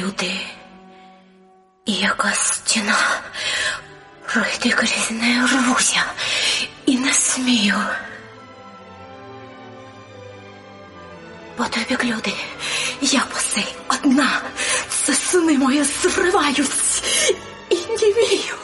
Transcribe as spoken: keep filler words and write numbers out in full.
люди. І яка стіна. Пройти крізь неї рвуся і не смію. По тобі, люди, я посей одна. Це сни мої зриваюсь і німію.